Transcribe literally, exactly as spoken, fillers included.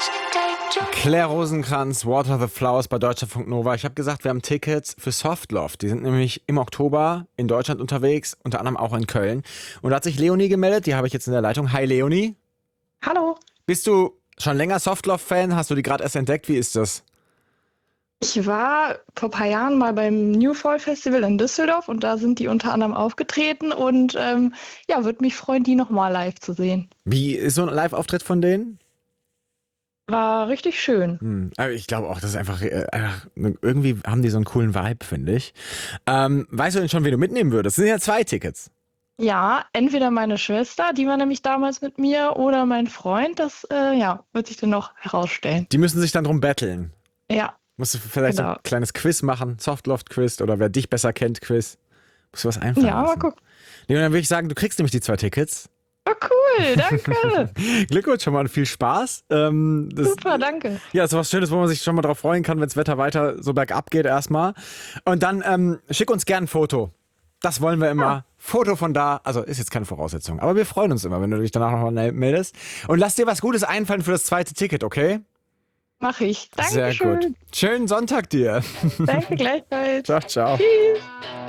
Claire Rosenkranz, Water the Flowers bei Deutschlandfunk Nova. Ich habe gesagt, wir haben Tickets für Softloft. Die sind nämlich im Oktober in Deutschland unterwegs, unter anderem auch in Köln. Und da hat sich Leonie gemeldet, die habe ich jetzt in der Leitung. Hi Leonie. Hallo. Bist du schon länger Softloft-Fan? Hast du die gerade erst entdeckt? Wie ist das? Ich war vor ein paar Jahren mal beim New Fall Festival in Düsseldorf und da sind die unter anderem aufgetreten und ähm, ja, würde mich freuen, die nochmal live zu sehen. Wie ist so ein Live-Auftritt von denen? War richtig schön. Hm, aber ich glaube auch, das ist einfach, äh, einfach, irgendwie haben die so einen coolen Vibe, finde ich. Ähm, weißt du denn schon, wen du mitnehmen würdest? Es sind ja zwei Tickets. Ja, entweder meine Schwester, die war nämlich damals mit mir, oder mein Freund, das äh, ja, wird sich dann noch herausstellen. Die müssen sich dann drum betteln. Ja, Musst du vielleicht so genau. ein kleines Quiz machen, Softloft-Quiz oder wer dich besser kennt, Quiz. Musst du was einfallen Ja, mal lassen. gucken. Nee, und dann würde ich sagen, du kriegst nämlich die zwei Tickets. Oh, cool, danke. Glückwunsch schon mal und viel Spaß. Ähm, das, Super, danke. Ja, ist was Schönes, wo man sich schon mal drauf freuen kann, wenn das Wetter weiter so bergab geht erstmal. Und dann ähm, schick uns gern ein Foto. Das wollen wir immer. Ja. Foto von da, also ist jetzt keine Voraussetzung, aber wir freuen uns immer, wenn du dich danach nochmal meldest. Und lass dir was Gutes einfallen für das zweite Ticket, okay? Mach ich. Sehr Dankeschön. gut. Schönen Sonntag dir. Danke gleichfalls. Ciao, ciao. Tschüss.